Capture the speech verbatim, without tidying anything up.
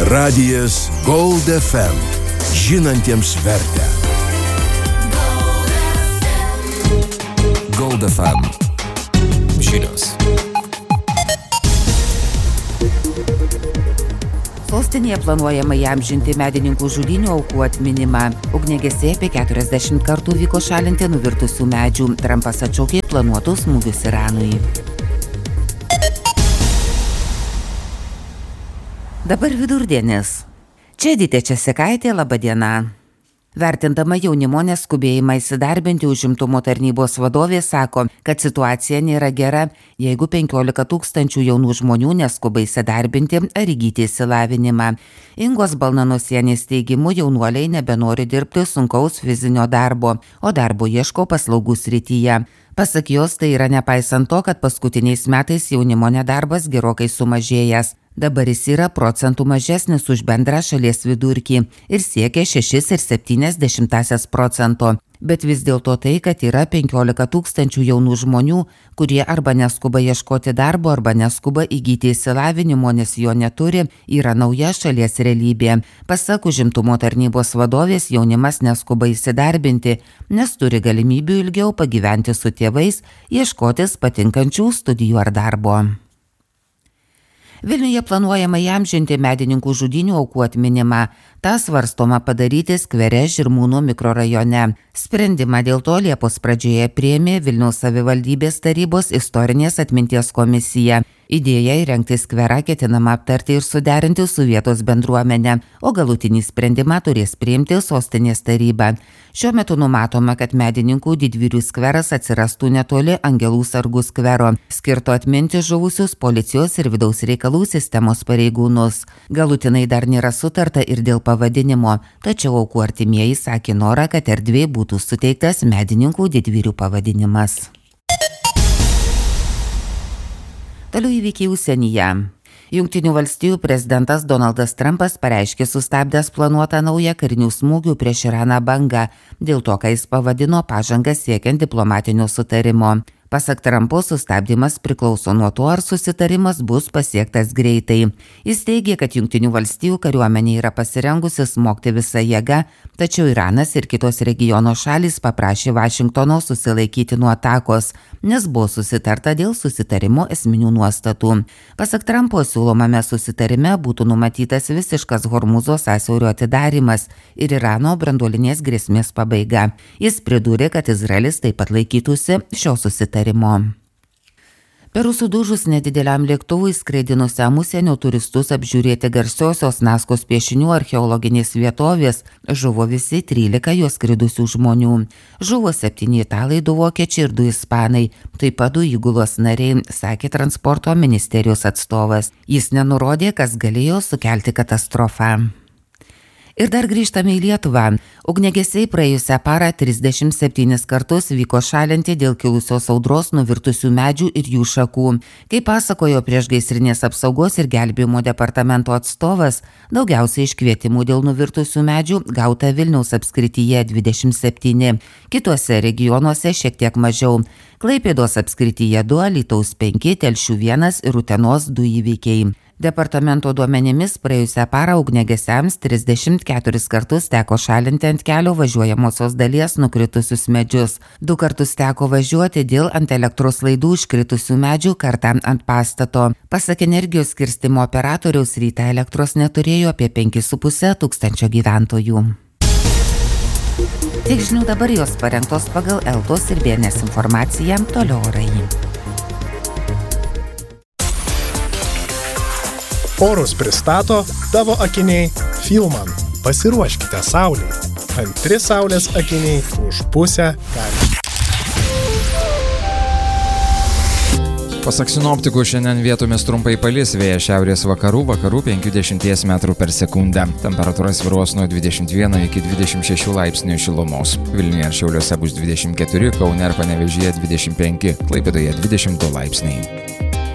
Radijas Gold F M. Žinantiems vertę. Gold F M. Žinios. Sostinėje planuojama įamžinti medininkų žudynių aukų atminimą. Ugniagesiai apie keturiasdešimt kartų vyko šalinti nuvirtusių medžių. Trumpas atšaukė planuotus smūgius Iranui. Dabar vidurdienis. Čia Edita Česikaitė, laba diena. Vertindama jaunimo neskubėjimą įsidarbinti, užimtumo tarnybos vadovė sako, kad situacija nėra gera, jeigu penkiolika tūkstančių jaunų žmonių neskuba įsidarbinti ar įgyti išsilavinimą. Ingos Balnanosienės teigimu, jaunuoliai nebenori dirbti sunkaus fizinio darbo, o darbo ieško paslaugų srityje. Pasak jos, tai yra nepaisant to, kad paskutiniais metais jaunimo nedarbas gerokai sumažėjęs. Dabar jis yra procentų mažesnis už bendrą šalies vidurkį ir siekia šeši ir septynias dešimtąsias procento. Bet vis dėlto tai, kad yra penkiolika tūkstančių jaunų žmonių, kurie arba neskuba ieškoti darbo, arba neskuba įgyti išsilavinimo, nes jo neturi, yra nauja šalies realybė. Pasak užimtumo tarnybos vadovės, jaunimas neskuba įsidarbinti, nes turi galimybių ilgiau pagyventi su tėvais, ieškotis patinkančių studijų ar darbo. Vilniuje planuojama įamžinti medininkų žudynių aukų atminimą. Ta svarstoma padaryti skvere Žirmūnų mikrorajone. Sprendimą dėl to Liepos pradžioje priėmė Vilniaus savivaldybės tarybos istorinės atminties komisija. Idėją įrengti skverą ketinama aptarti ir suderinti su vietos bendruomenė, o galutinį sprendimą turės priimti sostinės taryba. Šiuo metu numatoma, kad medininkų didvyrių skveras atsirastų netoli Angelų sargų skvero, skirto atminti žuvusius policijos ir vidaus reikalų sistemos pareigūnus. Galutinai dar nėra sutarta ir dėl pavadinimo, tačiau aukų artimieji sakė norą, kad erdvė būtų suteiktas medininkų didvyrių pavadinimas. Toliau įvykiai užsienyje. Jungtinių valstijų prezidentas Donaldas Trumpas pareiškė sustabdęs planuotą naują karinių smūgių prieš Iraną bangą, dėl to, ką jis pavadino pažangą siekiant diplomatinio sutarimo. Pasak Trumpo, sustabdymas priklauso nuo to, ar susitarimas bus pasiektas greitai. Jis teigė, kad Jungtinių valstijų kariuomenė yra pasirengusi smogti visą jėgą, tačiau Iranas ir kitos regiono šalys paprašė Vašingtono susilaikyti nuo atakos, nes buvo susitarta dėl susitarimo esminių nuostatų. Pasak Trumpo, siūlomame susitarime būtų numatytas visiškas Hormūzo sąsiaurio atidarimas ir Irano branduolinės grėsmės pabaiga. Jis pridūrė, kad Izraelis taip pat laikytųsi šio susitarimo. Peru sudužus nedideliam lėktuvui skraidinusiam užsienio turistus apžiūrėti garsiosios Naskos piešinių archeologinės vietovės, žuvo visi trylika juos skridusių žmonių. Žuvo septyni italai, du vokiečiai ir du ispanai, taip pat du įgulos nariai, sakė transporto ministerijos atstovas. Jis nenurodė, kas galėjo sukelti katastrofą. Ir dar grįžtame į Lietuvą. Ugniagesiai praėjusią parą trisdešimt septynis kartus vyko šalinti dėl kilusios audros nuvirtusių medžių ir jų šakų. Kaip pasakojo priešgaisrinės apsaugos ir gelbėjimo departamento atstovas, daugiausiai iškvietimų dėl nuvirtusių medžių gauta Vilniaus apskrityje dvidešimt septyni, kituose regionuose šiek tiek mažiau. Klaipėdos apskrityje du, Alytaus penki, Telšių vienas ir Utenos du įvykiai. Departamento duomenimis praėjusią parą ugniagesiams trisdešimt keturis kartus teko šalinti ant kelio važiuojamosios dalies nukritusius medžius. Du kartus teko važiuoti dėl ant elektros laidų iškritusių medžių, kartą ant pastato. Pasak energijos skirstymo operatoriaus, rytą elektros neturėjo apie penkis su puse tūkstančio gyventojų. Tiek žinių dabar, jos parengtos pagal Eltos ir B N S informaciją, toliau orai. Orus pristato tavo akiniai Filman. Pasiruoškite saulei. Antri saulės akiniai už pusę kainos. Pasak sinoptikų, šiandien vietomis trumpai palis, vėjas šiaurės vakarų, vakarų penkiasdešimt metrų per sekundę. Temperatūra svyruos nuo dvidešimt vieno iki dvidešimt šešių laipsnių šilumos. Vilniuje ir Šiauliuose bus dvidešimt keturi, Kaune ir Panevėžyje dvidešimt penki, Klaipėdoje dvidešimt du laipsniai.